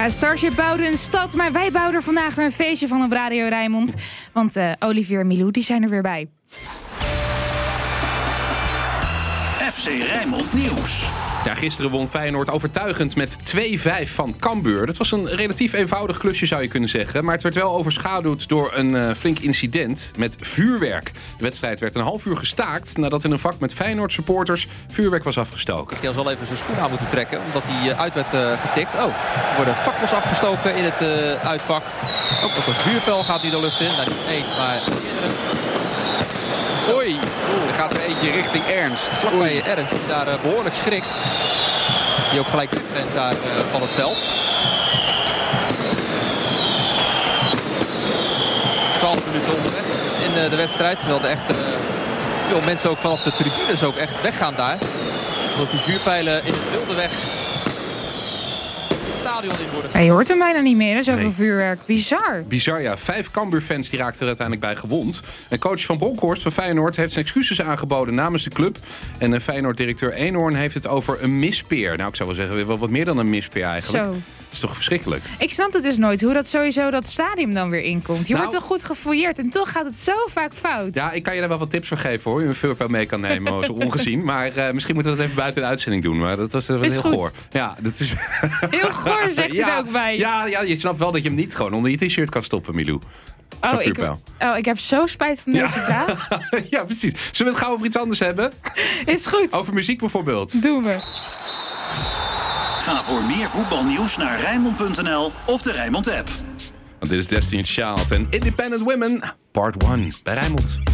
Ja, Starship bouwde een stad, maar wij bouwden er vandaag weer een feestje van op Radio Rijnmond. Want Olivier en Milou, die zijn er weer bij. FC Rijnmond Nieuws. Ja, gisteren won Feyenoord overtuigend met 2-5 van Cambuur. Dat was een relatief eenvoudig klusje, zou je kunnen zeggen. Maar het werd wel overschaduwd door een flink incident met vuurwerk. De wedstrijd werd een half uur gestaakt nadat in een vak met Feyenoord-supporters vuurwerk was afgestoken. Hij zal even zijn schoen aan moeten trekken, omdat hij uit werd getikt. Er worden fakkels afgestoken in het uitvak. Ook nog een vuurpijl gaat nu de lucht in. Nou, niet één, maar meerdere. Oei, er gaat er eentje richting Ernst. Vlakbij Ernst, die daar behoorlijk schrikt. Die ook gelijk wegrent daar van het veld. 12 minuten onderweg in de wedstrijd. Terwijl er echt veel mensen ook vanaf de tribunes ook echt weggaan daar. Omdat die vuurpijlen in het wilde weg het stadion in worden. Ja, je hoort hem bijna niet meer, hè, zoveel vuurwerk. Bizar. Bizar, ja. 5 Cambuur-fans die raakten er uiteindelijk bij gewond. En coach Van Bronckhorst van Feyenoord heeft zijn excuses aangeboden namens de club. En Feyenoord-directeur Eenhoorn heeft het over een mispeer. Nou, ik zou wel zeggen, wel wat meer dan een mispeer eigenlijk. Zo. Dat is toch verschrikkelijk? Ik snap het dus nooit, hoe dat sowieso dat stadium dan weer inkomt. Je wordt toch goed gefouilleerd en toch gaat het zo vaak fout. Ja, ik kan je daar wel wat tips voor geven hoor. Je een vuurpijl mee kan nemen, zo ongezien. Maar misschien moeten we dat even buiten de uitzending doen. Maar dat was heel goed. goor. Ja, dat is... Heel goor, zegt hij er ook bij. Ja, je snapt wel dat je hem niet gewoon onder je t-shirt kan stoppen, Milou. Ik heb zo spijt van deze vraag. Ja, precies. Zullen we het gauw over iets anders hebben? Is goed. Over muziek bijvoorbeeld. Doen we. Ga voor meer voetbalnieuws naar Rijnmond.nl of de Rijnmond app. Want dit is Destiny's Child en Independent Women, part 1 bij Rijnmond.